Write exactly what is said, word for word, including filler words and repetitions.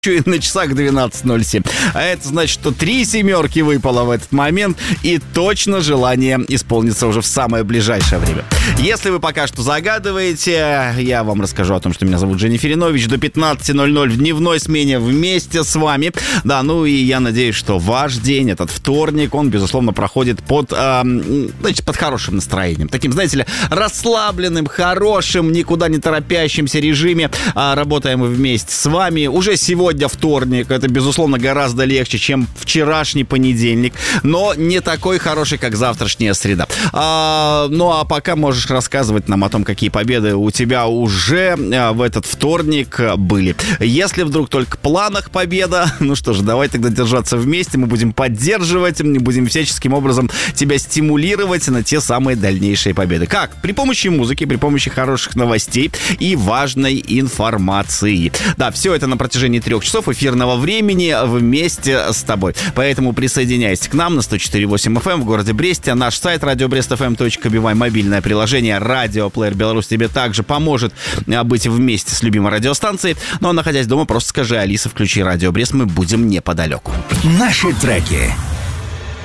и на часах двенадцать ноль семь. А это значит, что три семерки выпало в этот момент, и точно желание исполнится уже в самое ближайшее время. Если вы пока что загадываете, я вам расскажу о том, что меня зовут Женя Феринович. До пятнадцати ноль-ноль в дневной смене вместе с вами. Да, ну и я надеюсь, что ваш день, этот вторник, он, безусловно, проходит под, э, значит, под хорошим настроением. Таким, знаете ли, расслабленным, хорошим, никуда не торопящимся режиме. А работаем мы вместе с вами. Уже сегодня вторник. Это, безусловно, гораздо легче, чем вчерашний понедельник. Но не такой хороший, как завтрашняя среда. А, ну, а пока можешь рассказывать нам о том, какие победы у тебя уже в этот вторник были. Если вдруг только в планах победа, ну что же, давай тогда держаться вместе. Мы будем поддерживать, будем всяческим образом тебя стимулировать на те самые дальнейшие победы. Как? При помощи музыки, при помощи хороших новостей и важной информации. Да, все это на протяжении трех часов эфирного времени вместе с тобой. Поэтому присоединяйся к нам на сто четыре и восемь эф эм в городе Бресте. Наш сайт радио брест эф эм точка би вай, мобильное приложение Радио Плеер Беларусь тебе также поможет быть вместе с любимой радиостанцией. Ну а находясь дома, просто скажи: Алиса, включи Радио Брест, мы будем неподалеку. Наши треки.